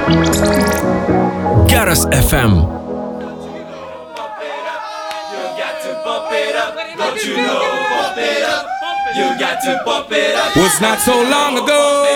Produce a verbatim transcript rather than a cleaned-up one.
Garas F M. Was not so long ago.